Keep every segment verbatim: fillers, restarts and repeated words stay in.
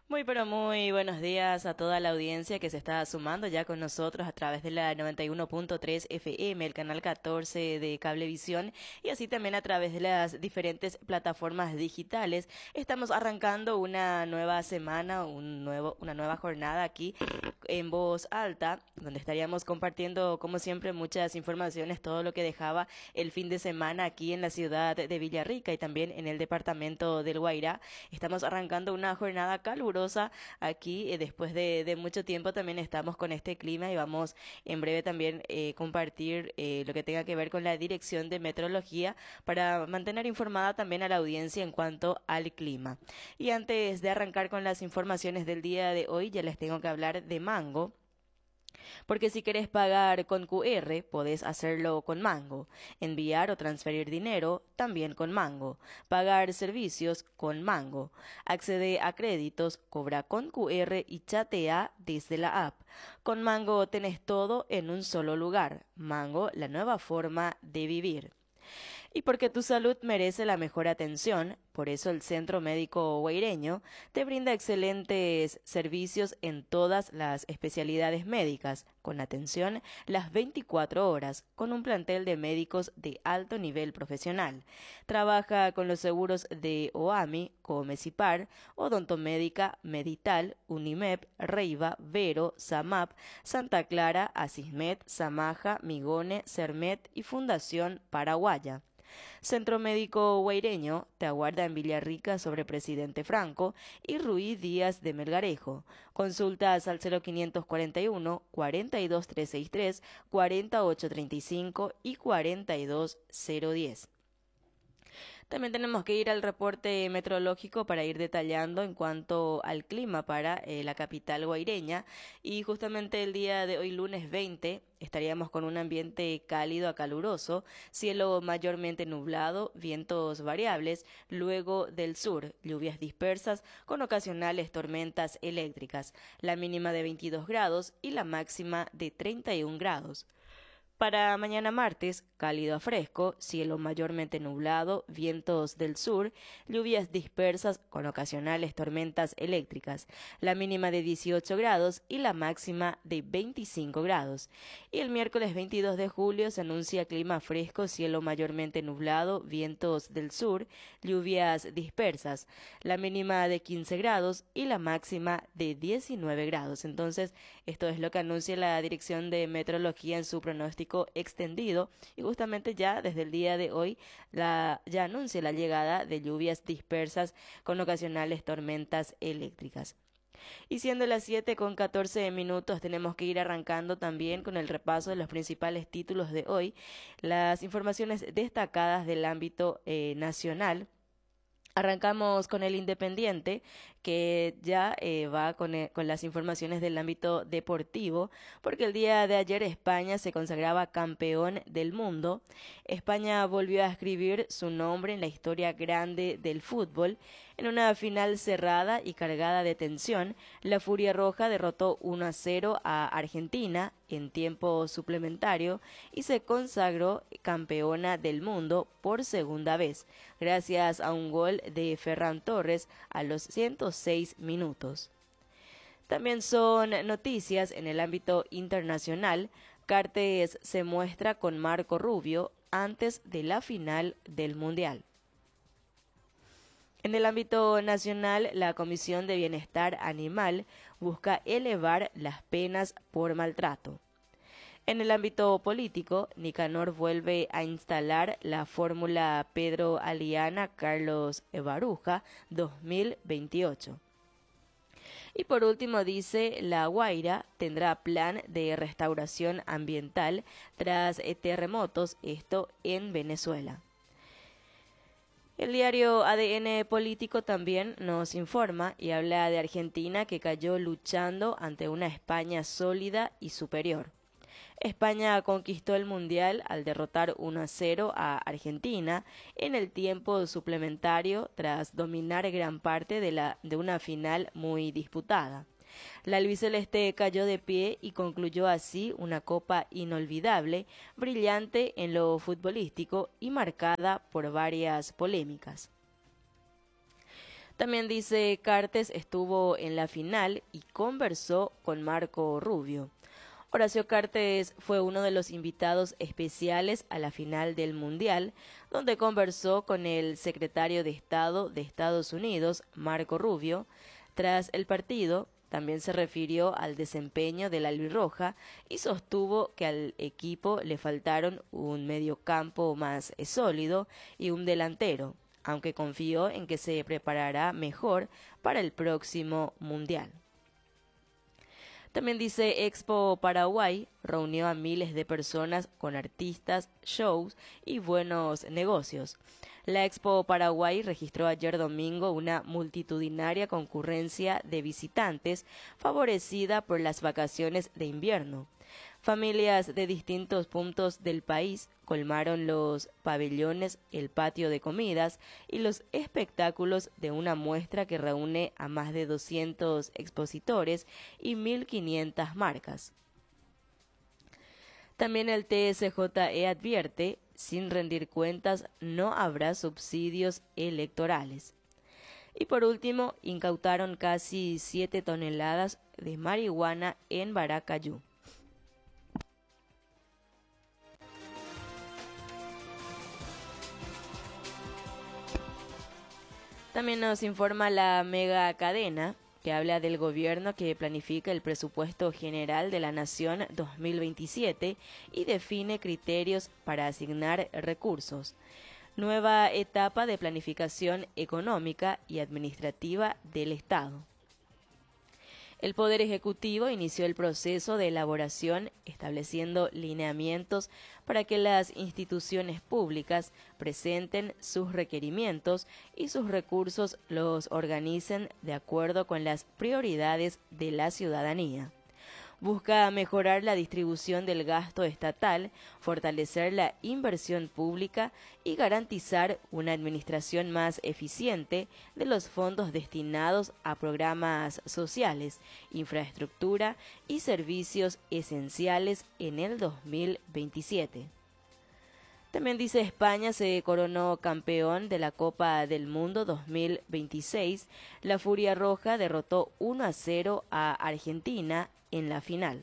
Muy pero muy buenos días a toda la audiencia que se está sumando ya con nosotros a través de la noventa y uno punto tres F M, el canal catorce de Cablevisión y así también a través de las diferentes plataformas digitales. Estamos arrancando una nueva semana, un nuevo, una nueva jornada aquí en voz alta, donde estaríamos compartiendo como siempre muchas informaciones, todo lo que dejaba el fin de semana aquí en la ciudad de Villarrica y también en el departamento del Guairá. Estamos arrancando una jornada calurosa aquí, eh, después de, de mucho tiempo también estamos con este clima y vamos en breve también eh, compartir eh, lo que tenga que ver con la dirección de meteorología para mantener informada también a la audiencia en cuanto al clima. Y antes de arrancar con las informaciones del día de hoy, ya les tengo que hablar de Mango. Porque si querés pagar con Q R, podés hacerlo con Mango. Enviar o transferir dinero, también con Mango. Pagar servicios, con Mango. Accede a créditos, cobra con Q R y chatea desde la app. Con Mango tenés todo en un solo lugar. Mango, la nueva forma de vivir. Y porque tu salud merece la mejor atención, por eso el Centro Médico Guaireño te brinda excelentes servicios en todas las especialidades médicas, con atención las veinticuatro horas, con un plantel de médicos de alto nivel profesional. Trabaja con los seguros de OAMI, Comecipar, Odontomédica, Medital, Unimep, Reiva, Vero, SAMAP, Santa Clara, Asismed, Samaja, Migone, Cermet y Fundación Paraguaya. Centro Médico Guaireño te aguarda en Villarrica sobre Presidente Franco y Ruiz Díaz de Melgarejo. Consultas al cero quinientos cuarenta y uno, cuarenta y dos trescientos sesenta y tres, cuarenta y ocho treinta y cinco y cuarenta y dos cero diez. También tenemos que ir al reporte meteorológico para ir detallando en cuanto al clima para eh, la capital guaireña y justamente el día de hoy lunes veinte estaríamos con un ambiente cálido a caluroso, cielo mayormente nublado, vientos variables, luego del sur, lluvias dispersas con ocasionales tormentas eléctricas, la mínima de veintidós grados y la máxima de treinta y un grados. Para mañana martes, cálido a fresco, cielo mayormente nublado, vientos del sur, lluvias dispersas con ocasionales tormentas eléctricas, la mínima de dieciocho grados y la máxima de veinticinco grados. Y el miércoles veintidós de julio se anuncia clima fresco, cielo mayormente nublado, vientos del sur, lluvias dispersas, la mínima de quince grados y la máxima de diecinueve grados. Entonces, esto es lo que anuncia la Dirección de Meteorología en su pronóstico extendido y justamente ya desde el día de hoy la, ya anuncia la llegada de lluvias dispersas con ocasionales tormentas eléctricas. Y siendo las siete con catorce minutos, tenemos que ir arrancando también con el repaso de los principales títulos de hoy, las informaciones destacadas del ámbito eh, nacional. Arrancamos con el Independiente, que ya eh, va con, eh, con las informaciones del ámbito deportivo, porque el día de ayer España se consagraba campeón del mundo. España volvió a escribir su nombre en la historia grande del fútbol. En una final cerrada y cargada de tensión, la Furia Roja derrotó uno a cero a Argentina en tiempo suplementario y se consagró campeona del mundo por segunda vez, gracias a un gol de Ferran Torres a los ciento seis minutos. También son noticias en el ámbito internacional. Cartes se muestra con Marco Rubio antes de la final del Mundial. En el ámbito nacional, la Comisión de Bienestar Animal busca elevar las penas por maltrato. En el ámbito político, Nicanor vuelve a instalar la fórmula Pedro Aliana Carlos Baruja dos mil veintiocho. Y por último dice, La Guaira tendrá plan de restauración ambiental tras terremotos, esto en Venezuela. El diario A D N Político también nos informa y habla de Argentina que cayó luchando ante una España sólida y superior. España conquistó el Mundial al derrotar uno a cero a Argentina en el tiempo suplementario tras dominar gran parte de, la, de una final muy disputada. La albiceleste cayó de pie y concluyó así una copa inolvidable, brillante en lo futbolístico y marcada por varias polémicas. También dice Cartes estuvo en la final y conversó con Marco Rubio. Horacio Cartes fue uno de los invitados especiales a la final del Mundial, donde conversó con el secretario de Estado de Estados Unidos, Marco Rubio. Tras el partido, también se refirió al desempeño de la albirroja y sostuvo que al equipo le faltaron un mediocampo más sólido y un delantero, aunque confió en que se preparará mejor para el próximo Mundial. También dice Expo Paraguay reunió a miles de personas con artistas, shows y buenos negocios. La Expo Paraguay registró ayer domingo una multitudinaria concurrencia de visitantes favorecida por las vacaciones de invierno. Familias de distintos puntos del país colmaron los pabellones, el patio de comidas y los espectáculos de una muestra que reúne a más de doscientos expositores y mil quinientas marcas. También el T S J E advierte, sin rendir cuentas no habrá subsidios electorales. Y por último, incautaron casi siete toneladas de marihuana en Baracayú. También nos informa la mega cadena, que habla del gobierno que planifica el presupuesto general de la Nación dos mil veintisiete y define criterios para asignar recursos. Nueva etapa de planificación económica y administrativa del Estado. El Poder Ejecutivo inició el proceso de elaboración estableciendo lineamientos para que las instituciones públicas presenten sus requerimientos y sus recursos los organicen de acuerdo con las prioridades de la ciudadanía. Busca mejorar la distribución del gasto estatal, fortalecer la inversión pública y garantizar una administración más eficiente de los fondos destinados a programas sociales, infraestructura y servicios esenciales en el dos mil veintisiete. También dice España se coronó campeón de la Copa del Mundo dos mil veintiséis. La Furia Roja derrotó uno a cero a Argentina en la final.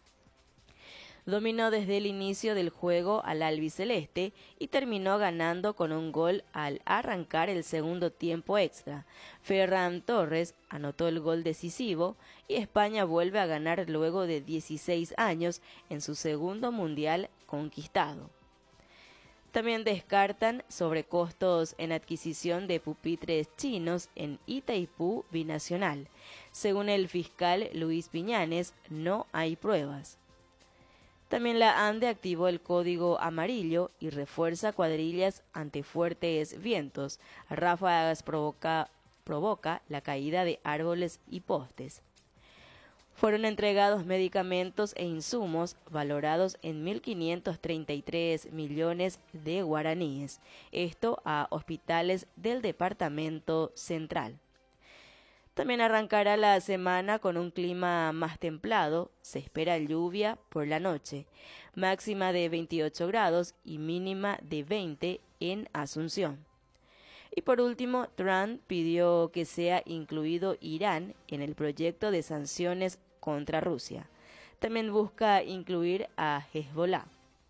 Dominó desde el inicio del juego al albiceleste y terminó ganando con un gol al arrancar el segundo tiempo extra. Ferran Torres anotó el gol decisivo y España vuelve a ganar luego de dieciséis años en su segundo mundial conquistado. También descartan sobrecostos en adquisición de pupitres chinos en Itaipú Binacional. Según el fiscal Luis Piñanes, no hay pruebas. También la ANDE activó el código amarillo y refuerza cuadrillas ante fuertes vientos. Ráfagas provoca, provoca la caída de árboles y postes. Fueron entregados medicamentos e insumos valorados en mil quinientos treinta y tres millones de guaraníes, esto a hospitales del Departamento Central. También arrancará la semana con un clima más templado, se espera lluvia por la noche, máxima de veintiocho grados y mínima de veinte en Asunción. Y por último, Trump pidió que sea incluido Irán en el proyecto de sanciones contra Rusia. También busca incluir a Hezbollah.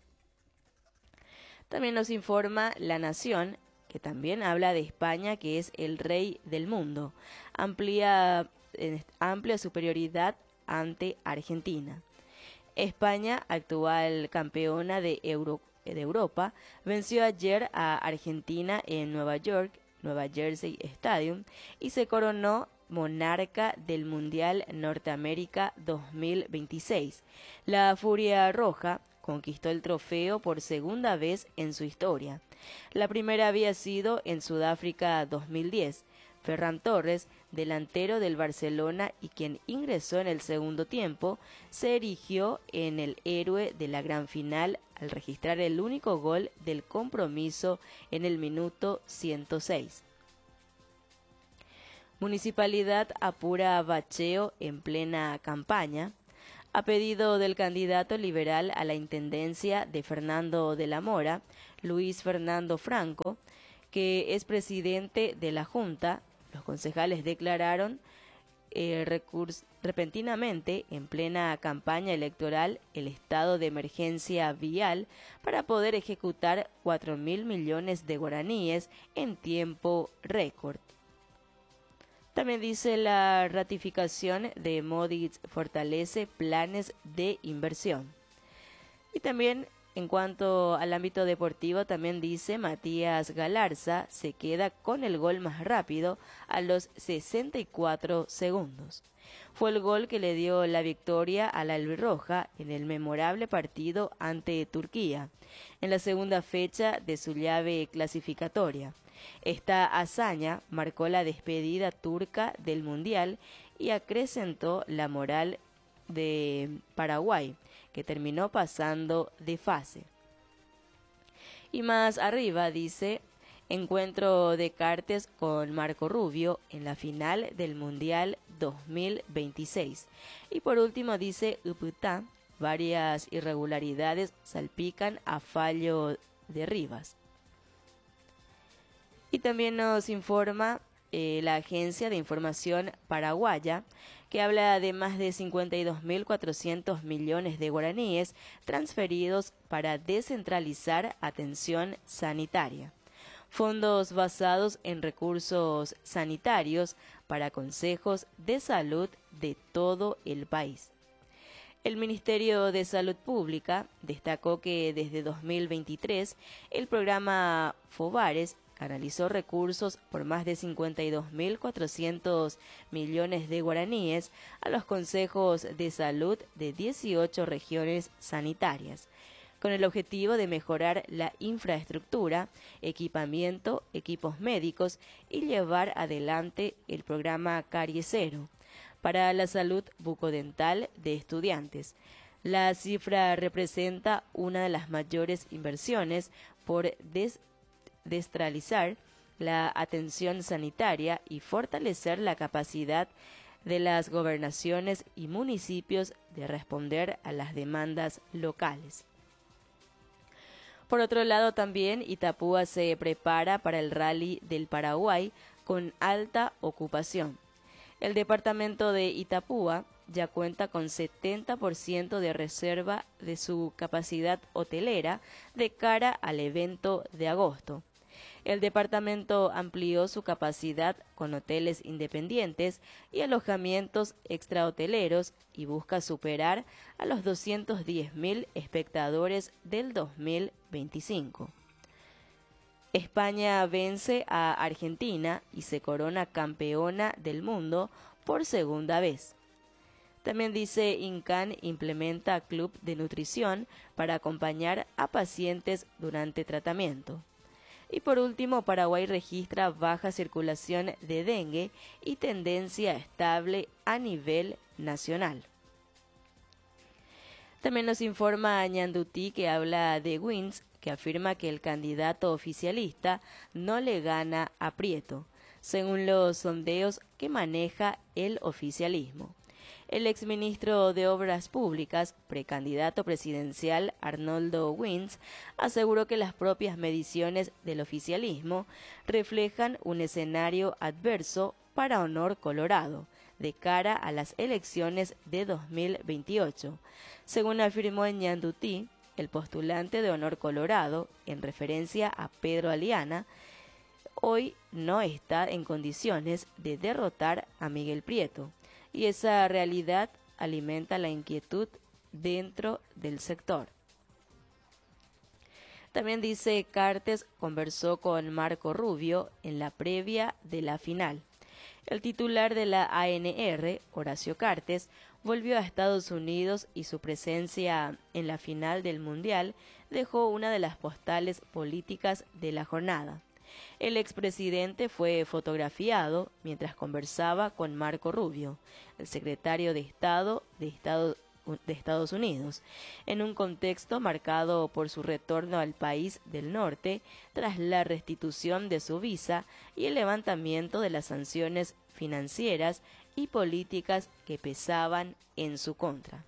También nos informa La Nación, que también habla de España, que es el rey del mundo. Amplía, eh, amplia superioridad ante Argentina. España, actual campeona de Euro, de Europa, venció ayer a Argentina en Nueva York, Nueva Jersey Stadium, y se coronó monarca del Mundial Norteamérica dos mil veintiséis. La Furia Roja conquistó el trofeo por segunda vez en su historia. La primera había sido en Sudáfrica dos mil diez. Ferran Torres, delantero del Barcelona y quien ingresó en el segundo tiempo, se erigió en el héroe de la gran final al registrar el único gol del compromiso en el minuto ciento seis. Municipalidad apura bacheo en plena campaña. A pedido del candidato liberal a la intendencia de Fernando de la Mora, Luis Fernando Franco, que es presidente de la Junta, Los concejales declararon eh, recurs- repentinamente, en plena campaña electoral, el estado de emergencia vial para poder ejecutar cuatro mil millones de guaraníes en tiempo récord. También dice la ratificación de Modis fortalece planes de inversión. Y también en cuanto al ámbito deportivo, también dice Matías Galarza se queda con el gol más rápido a los sesenta y cuatro segundos. Fue el gol que le dio la victoria a la albirroja en el memorable partido ante Turquía, en la segunda fecha de su llave clasificatoria. Esta hazaña marcó la despedida turca del Mundial y acrecentó la moral de Paraguay, que terminó pasando de fase. Y más arriba dice, encuentro de Cartes con Marco Rubio en la final del Mundial dos mil veintiséis. Y por último dice, Uputá, varias irregularidades salpican a fallo de Rivas. Y también nos informa eh, la Agencia de Información Paraguaya, que habla de más de cincuenta y dos mil cuatrocientos millones de guaraníes transferidos para descentralizar atención sanitaria. Fondos basados en recursos sanitarios para consejos de salud de todo el país. El Ministerio de Salud Pública destacó que desde dos mil veintitrés el programa FOBARES canalizó recursos por más de cincuenta y dos mil cuatrocientos millones de guaraníes a los consejos de salud de dieciocho regiones sanitarias, con el objetivo de mejorar la infraestructura, equipamiento, equipos médicos y llevar adelante el programa Carie Cero para la salud bucodental de estudiantes. La cifra representa una de las mayores inversiones por des descentralizar la atención sanitaria y fortalecer la capacidad de las gobernaciones y municipios de responder a las demandas locales. Por otro lado, también Itapúa se prepara para el Rally del Paraguay con alta ocupación. El departamento de Itapúa ya cuenta con setenta por ciento de reserva de su capacidad hotelera de cara al evento de agosto. El departamento amplió su capacidad con hoteles independientes y alojamientos extrahoteleros y busca superar a los doscientos diez mil espectadores del dos mil veinticinco. España vence a Argentina y se corona campeona del mundo por segunda vez. También dice INCAN implementa club de nutrición para acompañar a pacientes durante tratamiento. Y por último, Paraguay registra baja circulación de dengue y tendencia estable a nivel nacional. También nos informa Ñandutí, que habla de Wins, que afirma que el candidato oficialista no le gana a Prieto, según los sondeos que maneja el oficialismo. El exministro de Obras Públicas, precandidato presidencial Arnoldo Wins, aseguró que las propias mediciones del oficialismo reflejan un escenario adverso para Honor Colorado de cara a las elecciones de dos mil veintiocho. Según afirmó Ñandutí, el postulante de Honor Colorado, en referencia a Pedro Aliana, hoy no está en condiciones de derrotar a Miguel Prieto, y esa realidad alimenta la inquietud dentro del sector. También dice Cartes conversó con Marco Rubio en la previa de la final. El titular de la A N R, Horacio Cartes, volvió a Estados Unidos y su presencia en la final del Mundial dejó una de las postales políticas de la jornada. El expresidente fue fotografiado mientras conversaba con Marco Rubio, el secretario de Estado de Estados, de Estados Unidos, en un contexto marcado por su retorno al país del norte tras la restitución de su visa y el levantamiento de las sanciones financieras y políticas que pesaban en su contra.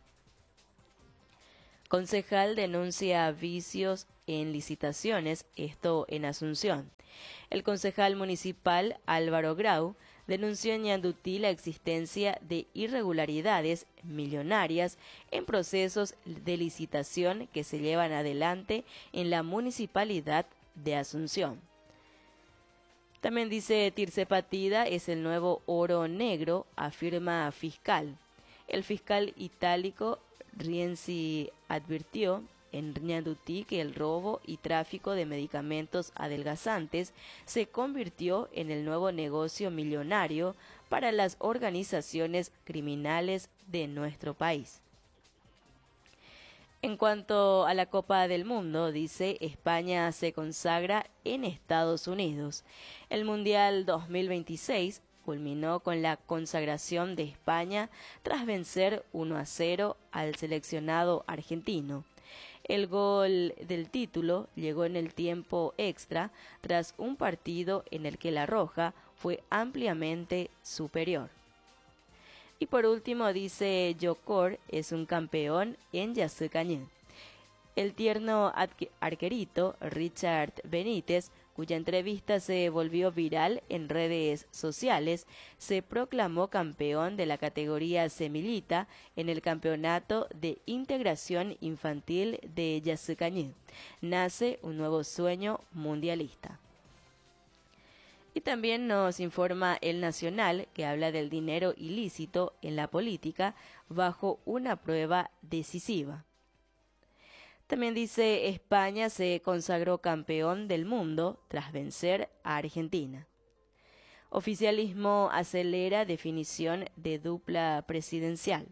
Concejal denuncia vicios en licitaciones, esto en Asunción. El concejal municipal Álvaro Grau denunció en Ñandutí la existencia de irregularidades millonarias en procesos de licitación que se llevan adelante en la municipalidad de Asunción. También dice Tirce Patida es el nuevo oro negro, afirma fiscal. El fiscal itálico Rienzi advirtió en Ñandutí que el robo y tráfico de medicamentos adelgazantes se convirtió en el nuevo negocio millonario para las organizaciones criminales de nuestro país. En cuanto a la Copa del Mundo, dice, España se consagra en Estados Unidos. El Mundial dos mil veintiséis culminó con la consagración de España tras vencer uno a cero al seleccionado argentino. El gol del título llegó en el tiempo extra tras un partido en el que la Roja fue ampliamente superior. Y por último dice Yocor es un campeón en Yazucañé. El tierno arquerito Richard Benítez, cuya entrevista se volvió viral en redes sociales, se proclamó campeón de la categoría semillita en el Campeonato de Integración Infantil de Yazucañé. Nace un nuevo sueño mundialista. Y también nos informa El Nacional, que habla del dinero ilícito en la política bajo una prueba decisiva. También dice España se consagró campeón del mundo tras vencer a Argentina. Oficialismo acelera definición de dupla presidencial.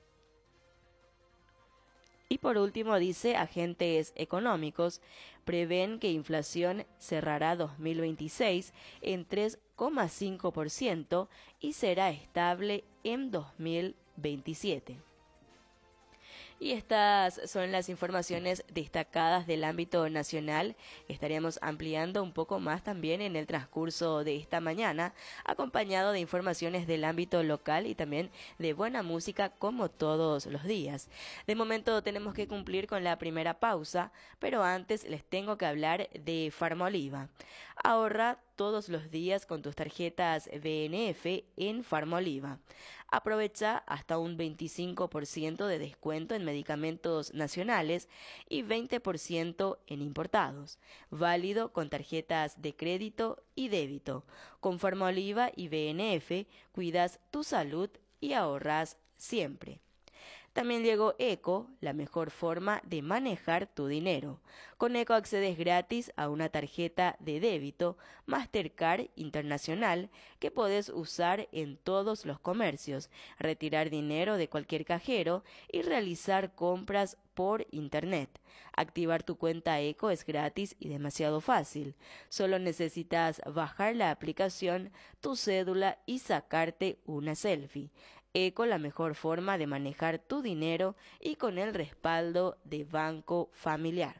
Y por último dice agentes económicos prevén que inflación cerrará dos mil veintiséis en tres coma cinco por ciento y será estable en dos mil veintisiete. Y estas son las informaciones destacadas del ámbito nacional. Estaremos ampliando un poco más también en el transcurso de esta mañana, acompañado de informaciones del ámbito local y también de buena música como todos los días. De momento tenemos que cumplir con la primera pausa, pero antes les tengo que hablar de Farmoliva. Ahorra todos los días con tus tarjetas B N F en Farmoliva. Aprovecha hasta un veinticinco por ciento de descuento en medicamentos nacionales y veinte por ciento en importados. Válido con tarjetas de crédito y débito. Con Farmoliva y B N F cuidas tu salud y ahorras siempre. También llegó Eco, la mejor forma de manejar tu dinero. Con Eco accedes gratis a una tarjeta de débito Mastercard Internacional que podés usar en todos los comercios, retirar dinero de cualquier cajero y realizar compras por internet. Activar tu cuenta Eco es gratis y demasiado fácil. Solo necesitas bajar la aplicación, tu cédula y sacarte una selfie. Eco, la mejor forma de manejar tu dinero y con el respaldo de Banco Familiar.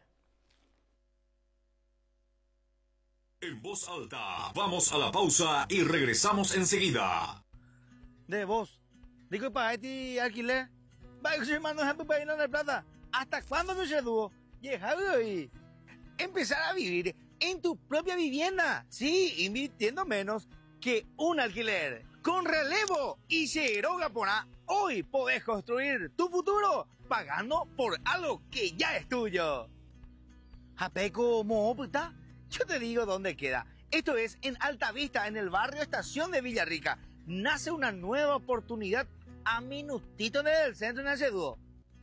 En voz alta, vamos a la pausa y regresamos enseguida. De vos, digo para ti alquiler, va hermano ejemplo para ir a la plata. ¿Hasta cuándo no se dúo? Llegado y empezar a vivir en tu propia vivienda, sí, invirtiendo menos que un alquiler. Con Relevo y Cero Gapona, hoy podés construir tu futuro pagando por algo que ya es tuyo. Japeco Moopta, yo te digo dónde queda. Esto es en Alta Vista, en el barrio Estación de Villarrica. Nace una nueva oportunidad a minutito del centro de Naceduo.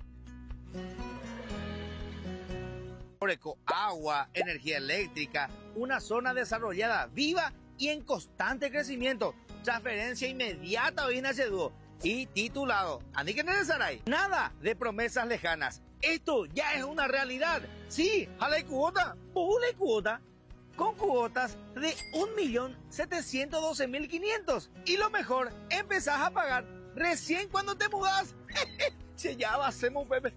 Oreco, agua, energía eléctrica, una zona desarrollada, viva y en constante crecimiento. Transferencia inmediata hoy en Naceduo y titulado. ¿Ani que necesitáis? Nada de promesas lejanas. Esto ya es una realidad. Sí, jale cuota, pule cuota. Con cuotas de un millón setecientos doce mil quinientos. Y lo mejor, empezás a pagar recién cuando te mudás. Che, ya hacemos, Pepe.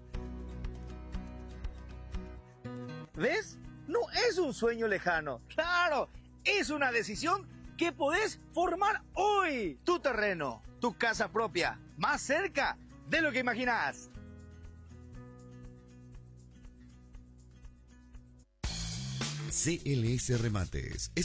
¿Ves? No es un sueño lejano. Claro, es una decisión que podés formar hoy. Tu terreno, tu casa propia, más cerca de lo que imaginás. C L S Remates